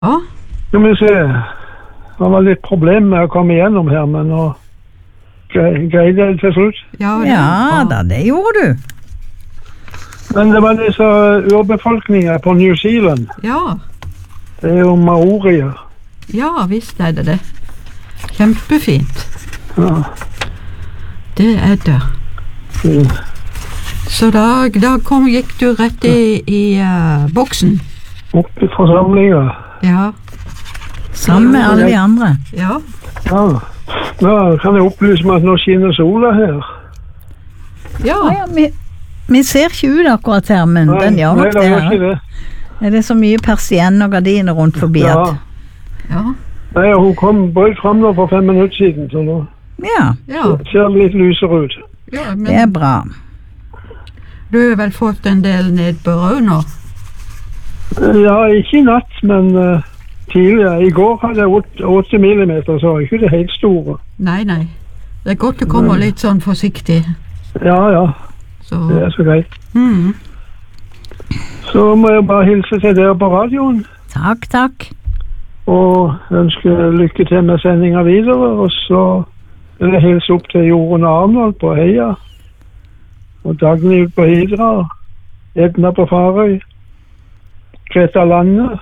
Ja. Skal vi se. Det var litt problem med å komme igjennom her, men nå greide jeg det til slutt. Ja da, det gjorde du. Men det var disse urbefolkninger på New Zealand. Ja. Det er jo maorier. Ja, visst er det det. Kjempefint. Ja. Det er det. Mm. Så da gikk du rett i boksen? Opp i forsamlinger. Ja. Sammen med alle de andre. Ja. Ja. Nå kan jeg opplyse meg at nå skinner sola her. Ja. Vi ser ikke ut akkurat her, men den gjør nok det her. Er det så mye persienn og gardiner rundt forbi at... Ja. Nei, hun brøt frem nå for 5 minutter siden, så nå ser det litt lysere ut. Ja, men det er bra. Du har vel fått en del nedbør også nå? Ja, ikke i natt, men tidligere. I går hadde jeg 8 millimeter, så ikke det helt store. Nei. Det er godt det kommer litt sånn forsiktig. Ja. Så. Det er så greit. Mm. Så må jeg bare hilse til dere på radioen. Takk. Og ønske lykke til med sendinga videre, og så vil jeg hilse opp til Jorunn Arnold på Heia, og Dagny ut på Hidra, Edna på Farøy, Greta Lange,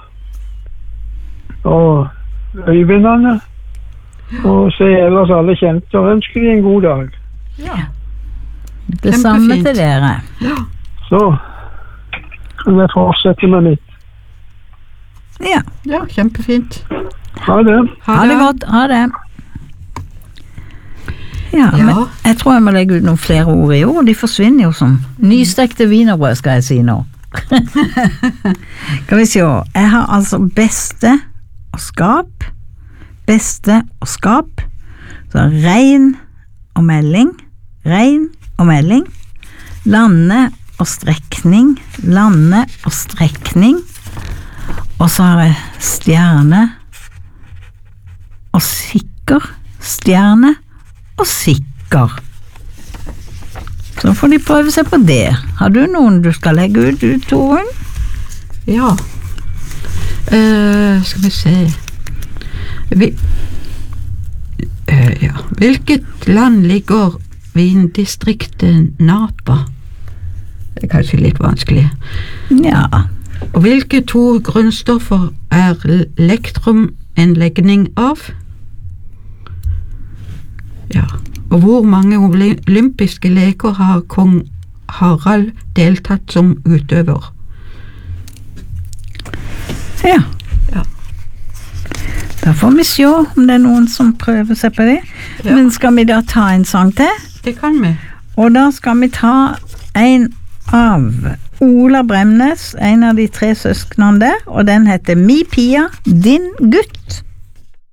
og Øyvindene, og se ellers alle kjente, og ønsker de en god dag. Ja. Det samme til dere. Ja. Så kan jeg fortsette med mitt. Ja, kjempefint. Ha det. Ha det godt, ha det. Ja, men jeg tror jeg må legge ut noen flere ord i år, de forsvinner jo som nystekte wienerbrød, skal jeg si nå. Kan vi se, jeg har altså beste og skap, så regn og melding, lande og strekning, og så har jeg stjerne og sikker, stjerne og sikker. Så får de prøve seg på det. Har du noen du skal legge ut, Torunn? Ja. Skal vi se. Hvilket land ligger vindistriktet Napa? Det er kanskje litt vanskelig. Ja. Og hvilke 2 grunnstoffer er lektrum en legning av? Ja. Og hvor mange olympiske leker har kong Harald deltatt som utøver? Ja. Da får vi se om det er noen som prøver seg på det. Ja. Men skal vi da ta en sang til? Det kan vi. Og da skal vi ta en av Ola Bremnes, en av de 3 søsknene der, og den heter Mi Pia, din gutt.